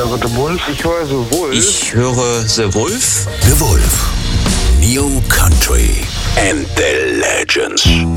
höre The Wolf. Ich höre The Wolf. Ich höre The Wolf. The Wolf. New Country and the Legends.